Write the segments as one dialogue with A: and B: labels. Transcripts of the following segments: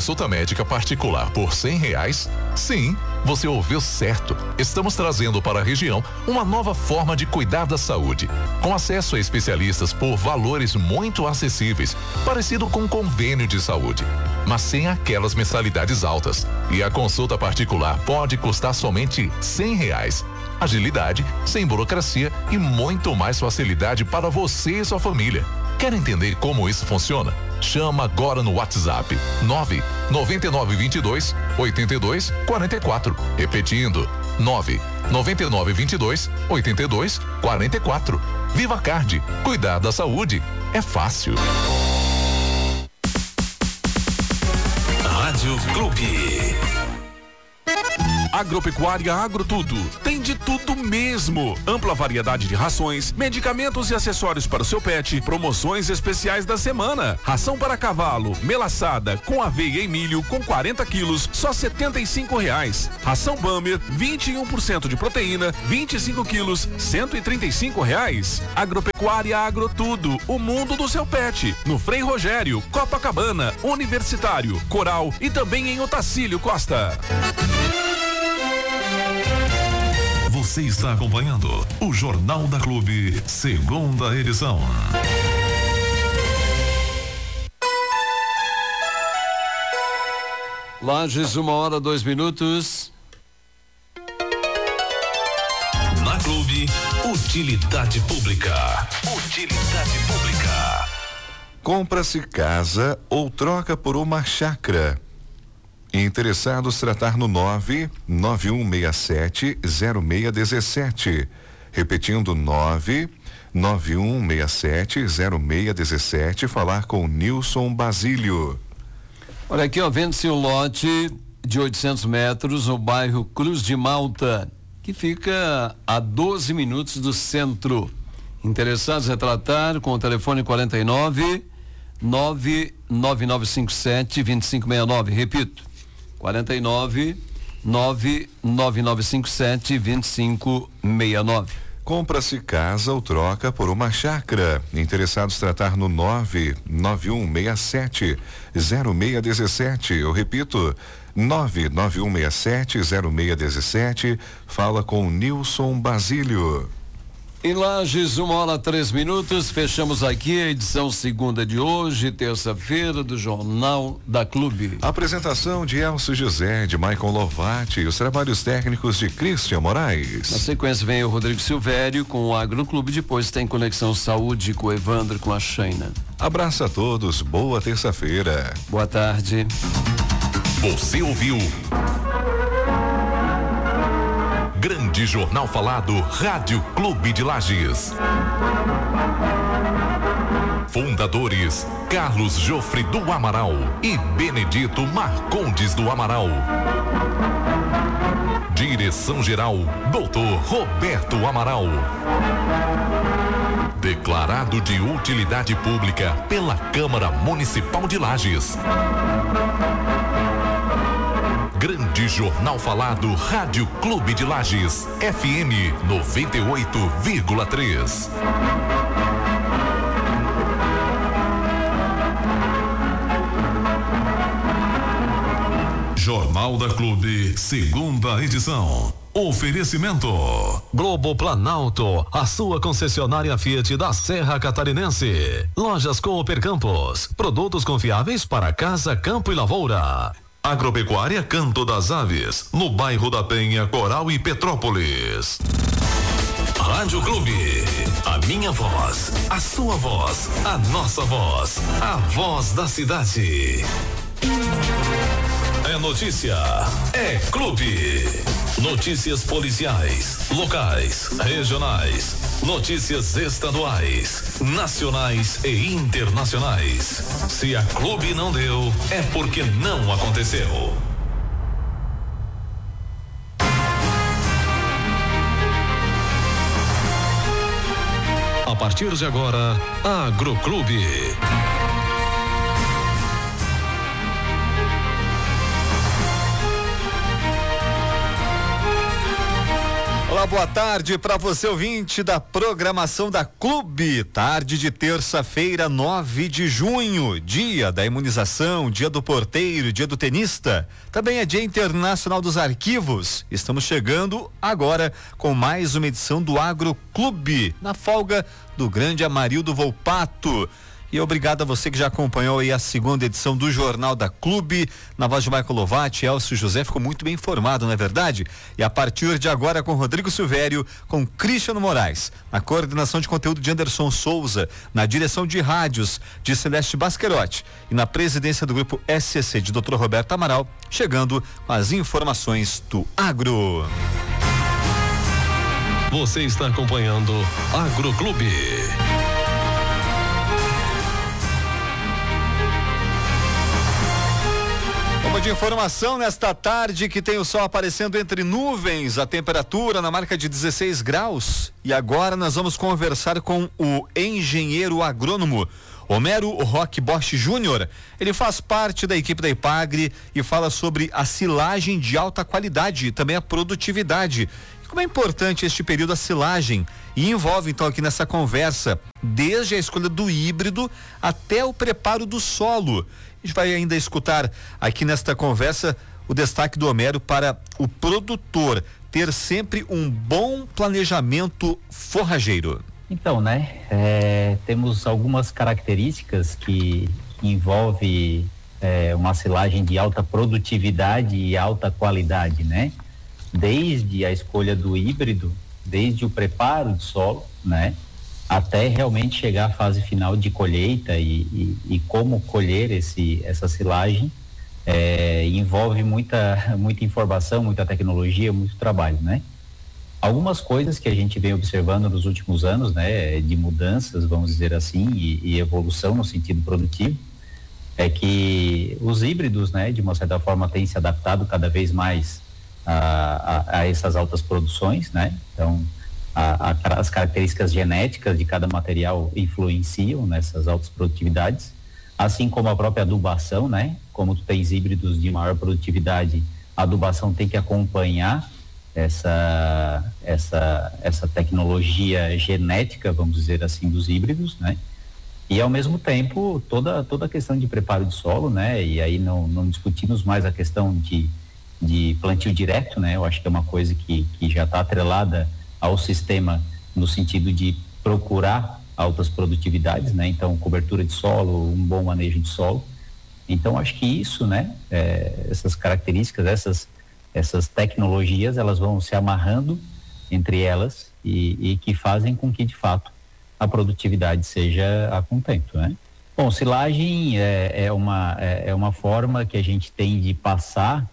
A: consulta médica particular por R$ 100? Sim, você ouviu certo. Estamos trazendo para a região uma nova forma de cuidar da saúde, com acesso a especialistas por valores muito acessíveis, parecido com um convênio de saúde, mas sem aquelas mensalidades altas. E a consulta particular pode custar somente R$ 100. Agilidade, sem burocracia e muito mais facilidade para você e sua família. Quer entender como isso funciona? Chama agora no WhatsApp 99922-8244. Repetindo, 99922-8244. Viva Card. Cuidar da saúde é fácil.
B: Rádio Clube. Agropecuária Agrotudo. Tem de tudo mesmo. Ampla variedade de rações, medicamentos e acessórios para o seu pet. Promoções especiais da semana. Ração para cavalo, melaçada, com aveia e milho, com 40 quilos, só R$75. Ração Bummer, 21% de proteína, 25 quilos, R$135. Agropecuária Agrotudo. O mundo do seu pet. No Frei Rogério, Copacabana, Universitário, Coral e também em Otacílio Costa.
C: Você está acompanhando o Jornal da Clube, segunda edição.
D: Lages, 1h02.
B: Na Clube, utilidade pública. Utilidade pública.
E: Compra-se casa ou troca por uma chácara. Interessados tratar no 991670617. Repetindo, 991670617. Falar com Nilson Basílio.
D: Olha aqui, ó, vende-se um lote de 800 metros no bairro Cruz de Malta, que fica a 12 minutos do centro. Interessados a tratar com o telefone 49 99957 2569. Repito, 49 99957 2569.
E: Compra-se casa ou troca por uma chácara. Interessados tratar no 991670617. Eu repito, 991670617. Fala com Nilson Basílio.
D: Em Lages, 1h03. Fechamos aqui a edição segunda de hoje, terça-feira, do Jornal da Clube.
E: Apresentação de Elcio José, de Maicon Lovati e os trabalhos técnicos de Cristian Moraes.
D: Na sequência vem o Rodrigo Silvério com o Agroclube, depois tem Conexão Saúde com o Evandro, com a Shaina.
E: Abraço a todos, boa terça-feira.
D: Boa tarde.
A: Você ouviu Grande Jornal Falado, Rádio Clube de Lages. Fundadores Carlos Jofre do Amaral e Benedito Marcondes do Amaral. Direção-geral, Dr. Roberto Amaral. Declarado de utilidade pública pela Câmara Municipal de Lages. Grande Jornal Falado, Rádio Clube de Lages, FM 98,3.
C: Jornal da Clube, segunda edição. Oferecimento Globo Planalto, a sua concessionária Fiat da Serra Catarinense. Lojas Cooper Campos, produtos confiáveis para casa, campo e lavoura. Agropecuária Canto das Aves, no bairro da Penha, Coral e Petrópolis.
B: Rádio Clube, a minha voz, a sua voz, a nossa voz, a voz da cidade. É notícia, é clube. Notícias policiais, locais, regionais, notícias estaduais, nacionais e internacionais. Se a Clube não deu, é porque não aconteceu.
C: A partir de agora, Agroclube.
D: Olá,
F: boa tarde para você, ouvinte da programação da Clube. Tarde de terça-feira, 9 de junho, dia da imunização, dia do porteiro, dia do tenista. Também é dia internacional dos arquivos. Estamos chegando agora com mais uma edição do Agro Clube, na folga do grande Amarildo Volpato. E obrigado a você que já acompanhou aí a segunda edição do Jornal da Clube, na voz de Michael Lovati. Elcio José ficou muito bem informado, não é verdade? E a partir de agora com Rodrigo Silvério, com Cristiano Moraes, na coordenação de conteúdo de Anderson Souza, na direção de rádios de Celeste Basquerotti e na presidência do grupo SCC de Dr. Roberto Amaral, chegando com as informações do Agro.
C: Você está acompanhando Agro Clube.
F: Vamos de informação nesta tarde que tem o sol aparecendo entre nuvens, a temperatura na marca de 16 graus. E agora nós vamos conversar com o engenheiro agrônomo Homero Roque Bosch Júnior. Ele faz parte da equipe da Ipagre e fala sobre a silagem de alta qualidade e também a produtividade. Como é importante este período a silagem e envolve então aqui nessa conversa desde a escolha do híbrido até o preparo do solo. A gente vai ainda escutar aqui nesta conversa o destaque do Homero para o produtor ter sempre um bom planejamento forrageiro.
G: Então, temos algumas características que envolve uma silagem de alta produtividade e alta qualidade, né? Desde a escolha do híbrido, desde o preparo de solo, né? Até realmente chegar à fase final de colheita e como colher essa silagem, envolve muita informação, muita tecnologia, muito trabalho, né? Algumas coisas que a gente vem observando nos últimos anos, né, de mudanças, vamos dizer assim, e evolução no sentido produtivo, é que os híbridos, né, de uma certa forma têm se adaptado cada vez mais a essas altas produções, né? Então, as características genéticas de cada material influenciam nessas altas produtividades, assim como a própria adubação, né? Como tu tens híbridos de maior produtividade, a adubação tem que acompanhar essa tecnologia genética, vamos dizer assim, dos híbridos, né? E ao mesmo tempo toda a questão de preparo de solo, né? E aí não discutimos mais a questão de plantio direto, né? Eu acho que é uma coisa que já está atrelada ao sistema no sentido de procurar altas produtividades, né? Então, cobertura de solo, um bom manejo de solo. Então, acho que isso, né? Essas características, essas tecnologias, elas vão se amarrando entre elas e que fazem com que, de fato, a produtividade seja a contento, né? Bom, silagem é uma forma que a gente tem de passar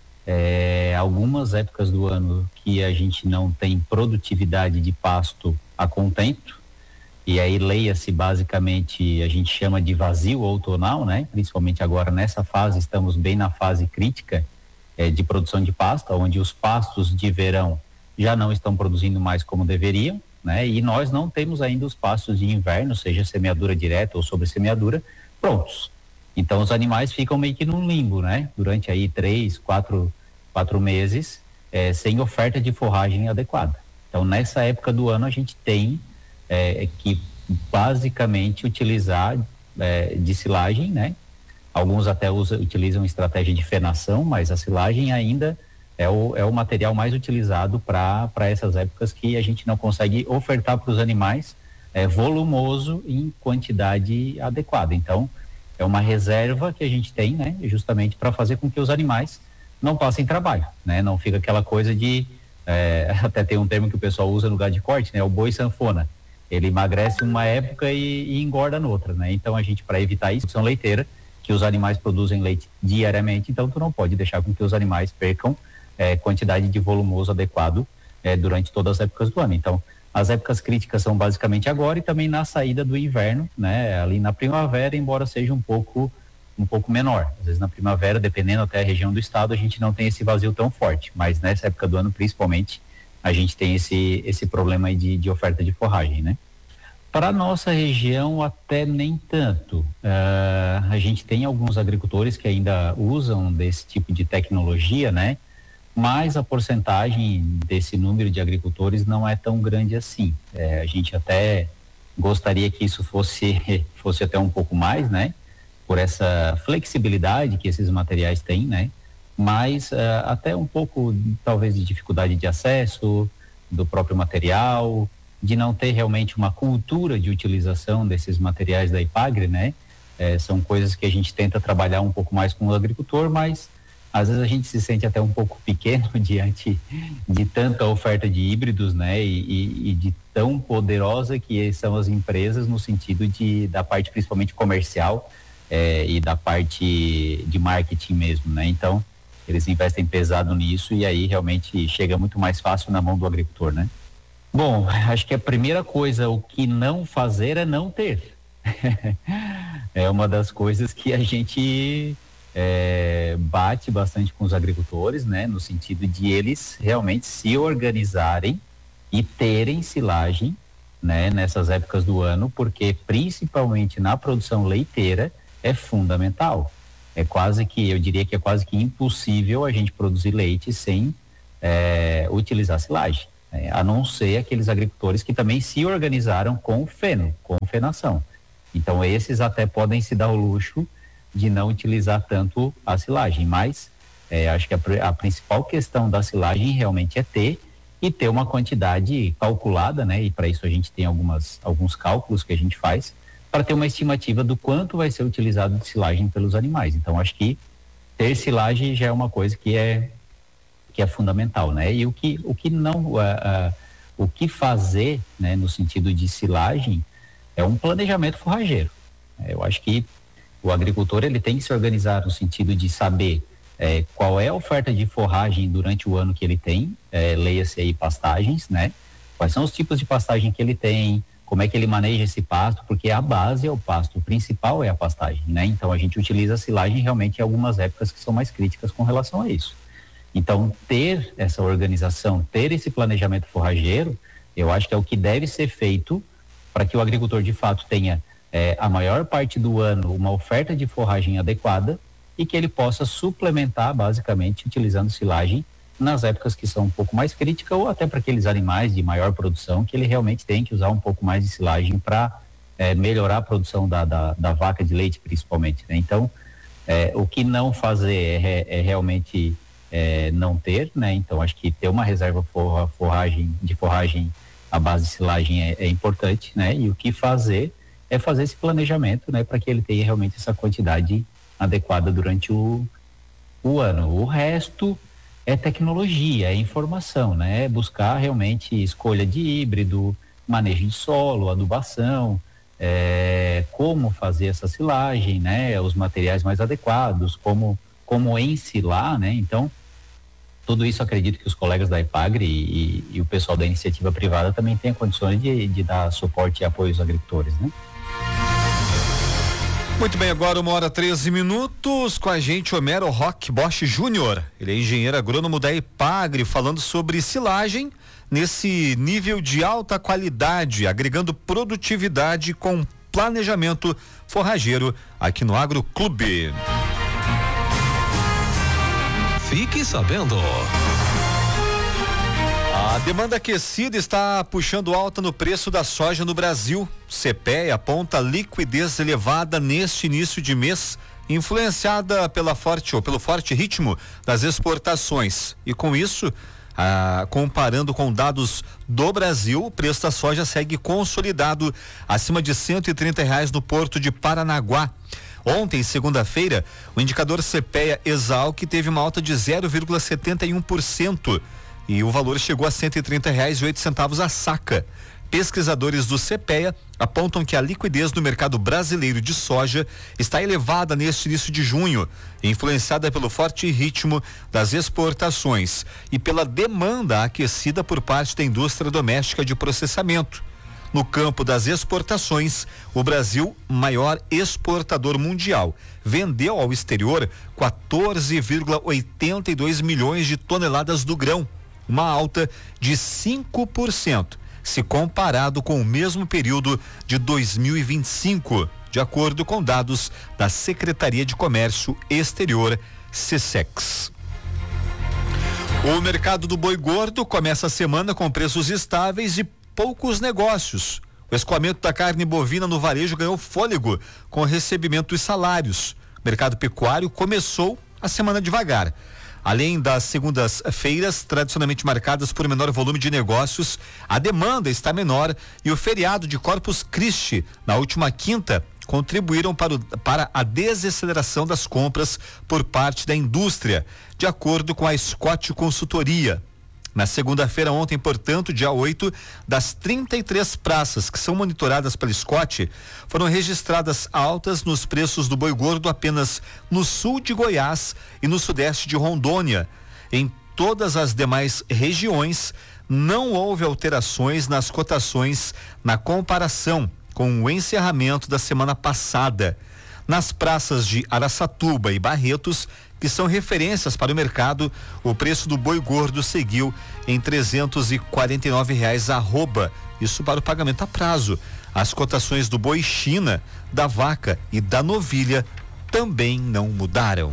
G: algumas épocas do ano que a gente não tem produtividade de pasto a contento, e aí leia-se basicamente, a gente chama de vazio outonal, né? Principalmente agora nessa fase, estamos bem na fase crítica de produção de pasto, onde os pastos de verão já não estão produzindo mais como deveriam, né? E nós não temos ainda os pastos de inverno, seja semeadura direta ou sobre semeadura, prontos. Então os animais ficam meio que num limbo, né? Durante aí 3-4 meses, sem oferta de forragem adequada. Então nessa época do ano a gente tem que basicamente utilizar de silagem, né? Alguns até utilizam estratégia de fenação, mas a silagem ainda é o material mais utilizado para essas épocas que a gente não consegue ofertar para os animais volumoso em quantidade adequada. Então é uma reserva que a gente tem, né? Justamente para fazer com que os animais não passem trabalho, né? Não fica aquela coisa de até tem um termo que o pessoal usa no gado de corte, né? O boi sanfona. Ele emagrece uma época e engorda noutra, né? Então a gente, para evitar isso, são leiteira, que os animais produzem leite diariamente, então tu não pode deixar com que os animais percam quantidade de volumoso adequado durante todas as épocas do ano. Então as épocas críticas são basicamente agora e também na saída do inverno, né? Ali na primavera, embora seja um pouco menor. Às vezes na primavera, dependendo até a região do estado, a gente não tem esse vazio tão forte, mas nessa época do ano, principalmente, a gente tem esse problema aí de oferta de forragem, né? Para nossa região, até nem tanto. A gente tem alguns agricultores que ainda usam desse tipo de tecnologia, né? mas a porcentagem desse número de agricultores não é tão grande assim. A gente até gostaria que isso fosse até um pouco mais, né? Por essa flexibilidade que esses materiais têm, né? Mas até um pouco, talvez, de dificuldade de acesso do próprio material, de não ter realmente uma cultura de utilização desses materiais da IPAGRE, né? São coisas que a gente tenta trabalhar um pouco mais com o agricultor, mas às vezes a gente se sente até um pouco pequeno diante de tanta oferta de híbridos, né? E de tão poderosa que são as empresas no sentido da parte principalmente comercial e da parte de marketing mesmo, né? Então, eles investem pesado nisso e aí realmente chega muito mais fácil na mão do agricultor, né? Bom, acho que a primeira coisa, o que não fazer é não ter. É uma das coisas que a gente bate bastante com os agricultores, né? No sentido de eles realmente se organizarem e terem silagem, né? Nessas épocas do ano, porque principalmente na produção leiteira é fundamental. Eu diria que é quase que impossível a gente produzir leite sem utilizar silagem, a não ser aqueles agricultores que também se organizaram com fenação. Então esses até podem se dar o luxo de não utilizar tanto a silagem, mas acho que a principal questão da silagem realmente é ter uma quantidade calculada, né? E para isso a gente tem alguns cálculos que a gente faz para ter uma estimativa do quanto vai ser utilizado de silagem pelos animais. Então acho que ter silagem já é uma coisa que é fundamental, né? E o que fazer, né, no sentido de silagem é um planejamento forrageiro. Eu acho que o agricultor ele tem que se organizar no sentido de saber qual é a oferta de forragem durante o ano que ele tem, leia-se aí pastagens, né? Quais são os tipos de pastagem que ele tem, como é que ele maneja esse pasto, porque a base é o pasto, o principal é a pastagem, né? Então a gente utiliza a silagem realmente em algumas épocas que são mais críticas com relação a isso. Então ter essa organização, ter esse planejamento forrageiro, eu acho que é o que deve ser feito para que o agricultor de fato tenha a maior parte do ano uma oferta de forragem adequada e que ele possa suplementar basicamente utilizando silagem nas épocas que são um pouco mais críticas ou até para aqueles animais de maior produção que ele realmente tem que usar um pouco mais de silagem para melhorar a produção da vaca de leite principalmente, né? Então o que não fazer é realmente não ter, né? Então acho que ter uma reserva de forragem à base de silagem é importante, né? E o que fazer é fazer esse planejamento, né? Para que ele tenha realmente essa quantidade adequada durante o ano. O resto é tecnologia, é informação, né? É buscar realmente escolha de híbrido, manejo de solo, adubação, como fazer essa silagem, né? Os materiais mais adequados, como ensilar, né? Então, tudo isso acredito que os colegas da IPAGRE e o pessoal da iniciativa privada também têm condições de dar suporte e apoio aos agricultores, né?
F: Muito bem, agora 1h13, com a gente Homero Roque Bosch Júnior. Ele é engenheiro agrônomo da IPAGRE, falando sobre silagem nesse nível de alta qualidade, agregando produtividade com planejamento forrageiro aqui no Agro Clube.
C: Fique sabendo.
F: A demanda aquecida está puxando alta no preço da soja no Brasil. CPEA aponta liquidez elevada neste início de mês, influenciada pelo forte ritmo das exportações. E com isso, comparando com dados do Brasil, o preço da soja segue consolidado acima de R$130 no porto de Paranaguá. Ontem, segunda-feira, o indicador CPEA Exalc teve uma alta de 0,71%. E o valor chegou a R$130,08 a saca. Pesquisadores do CPEA apontam que a liquidez no mercado brasileiro de soja está elevada neste início de junho, influenciada pelo forte ritmo das exportações e pela demanda aquecida por parte da indústria doméstica de processamento. No campo das exportações, o Brasil, maior exportador mundial, vendeu ao exterior 14,82 milhões de toneladas do grão, uma alta de 5%, se comparado com o mesmo período de 2025, de acordo com dados da Secretaria de Comércio Exterior, SECEX. O mercado do boi gordo começa a semana com preços estáveis e poucos negócios. O escoamento da carne bovina no varejo ganhou fôlego com o recebimento dos salários. O mercado pecuário começou a semana devagar. Além das segundas-feiras, tradicionalmente marcadas por menor volume de negócios, a demanda está menor e o feriado de Corpus Christi, na última quinta, contribuíram para a desaceleração das compras por parte da indústria, de acordo com a Scott Consultoria. Na segunda-feira, ontem, portanto, dia 8, das 33 praças que são monitoradas pela Scott, foram registradas altas nos preços do boi gordo apenas no sul de Goiás e no sudeste de Rondônia. Em todas as demais regiões, não houve alterações nas cotações na comparação com o encerramento da semana passada. Nas praças de Araçatuba e Barretos, que são referências para o mercado, o preço do boi gordo seguiu em R$349 arroba, isso para o pagamento a prazo. As cotações do boi China, da vaca e da novilha também não mudaram.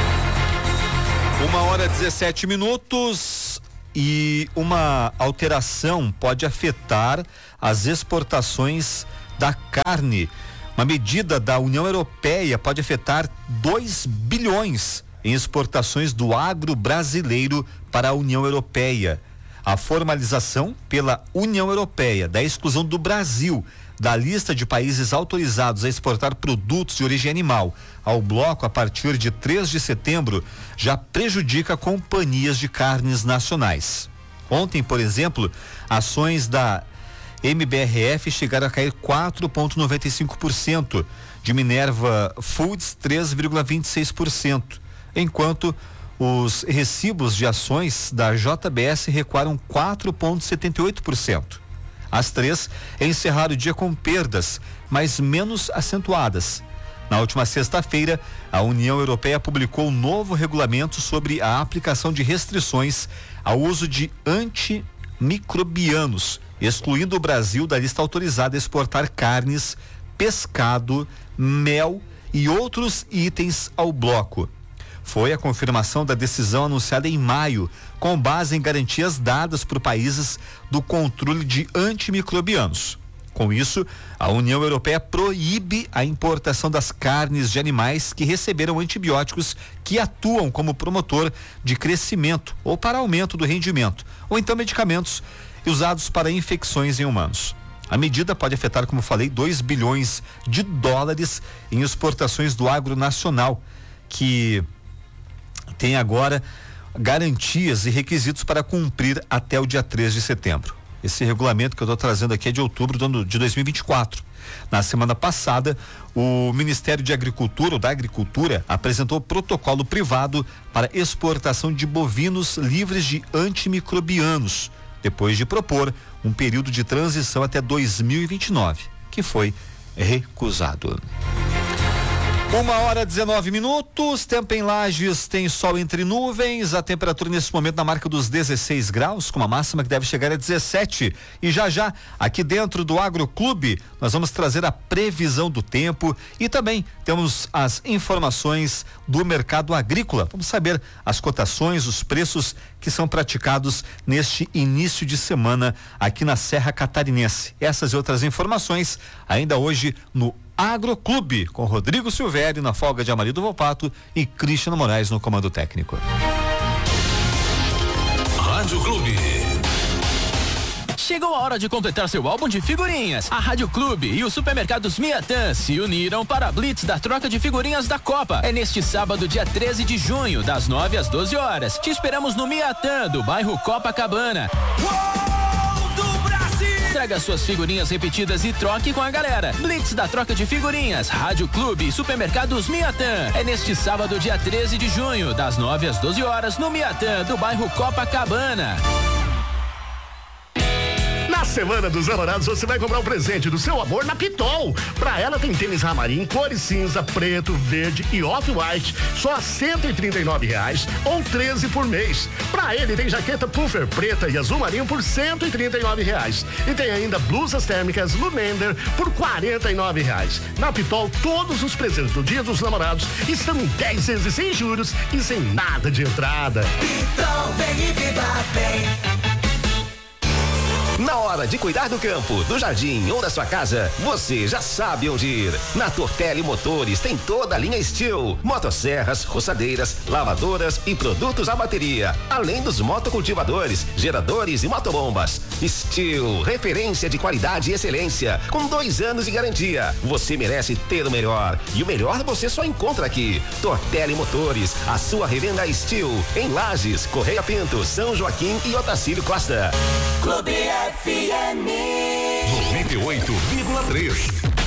F: 1h17 e uma alteração pode afetar as exportações da carne. Uma medida da União Europeia pode afetar 2 bilhões em exportações do agro brasileiro para a União Europeia. A formalização pela União Europeia da exclusão do Brasil da lista de países autorizados a exportar produtos de origem animal ao bloco a partir de 3 de setembro já prejudica companhias de carnes nacionais. Ontem, por exemplo, ações da MBRF chegaram a cair 4,95%, de Minerva Foods 3,26%, enquanto os recibos de ações da JBS recuaram 4,78%. As três encerraram o dia com perdas, mas menos acentuadas. Na última sexta-feira, a União Europeia publicou um novo regulamento sobre a aplicação de restrições ao uso de antimicrobianos, excluindo o Brasil da lista autorizada a exportar carnes, pescado, mel e outros itens ao bloco. Foi a confirmação da decisão anunciada em maio, com base em garantias dadas por países do controle de antimicrobianos. Com isso, a União Europeia proíbe a importação das carnes de animais que receberam antibióticos que atuam como promotor de crescimento ou para aumento do rendimento, ou então medicamentos usados para infecções em humanos. A medida pode afetar, como falei, 2 bilhões de dólares em exportações do agro nacional, que tem agora garantias e requisitos para cumprir até o dia 3 de setembro. Esse regulamento que eu estou trazendo aqui é de outubro de 2024. Na semana passada, o Ministério de Agricultura, ou da Agricultura, apresentou protocolo privado para exportação de bovinos livres de antimicrobianos, depois de propor um período de transição até 2029, que foi recusado. 1h19, tempo em Lages, tem sol entre nuvens, a temperatura nesse momento na marca dos 16 graus, com uma máxima que deve chegar a 17. E já, aqui dentro do Agroclube, nós vamos trazer a previsão do tempo e também temos as informações do mercado agrícola. Vamos saber as cotações, os preços que são praticados neste início de semana aqui na Serra Catarinense. Essas e outras informações ainda hoje no Agroclube, com Rodrigo Silvério na folga de Amarildo Volpato e Cristiano Moraes no comando técnico.
C: Rádio Clube.
H: Chegou a hora de completar seu álbum de figurinhas. A Rádio Clube e os supermercados Miatã se uniram para a Blitz da troca de figurinhas da Copa. É neste sábado, dia 13 de junho, das 9 às 12 horas. Te esperamos no Miatã, do bairro Copacabana. Traga suas figurinhas repetidas e troque com a galera. Blitz da troca de figurinhas, Rádio Clube e Supermercados Miatã. É neste sábado, dia 13 de junho, das 9 às 12 horas, no Miatã, do bairro Copacabana.
I: Na Semana dos Namorados, você vai comprar um presente do seu amor na Pitol. Pra ela tem tênis Ramarim, cores cinza, preto, verde e off-white, só R$139 ou 13 por mês. Pra ele tem jaqueta puffer preta e azul marinho por R$139. E tem ainda blusas térmicas Lumender por R$49. Na Pitol, todos os presentes do Dia dos Namorados estão em 10 vezes sem juros e sem nada de entrada.
J: Pitol, vem e viva bem.
K: Na hora de cuidar do campo, do jardim ou da sua casa, você já sabe onde ir. Na Tortelli Motores tem toda a linha Steel, motosserras, roçadeiras, lavadoras e produtos à bateria, além dos motocultivadores, geradores e motobombas. Steel, referência de qualidade e excelência, com 2 anos de garantia. Você merece ter o melhor, e o melhor você só encontra aqui. Tortelli Motores, a sua revenda Steel, em Lages, Correia Pinto, São Joaquim e Otacílio Costa.
J: Clube FM
A: 98,3.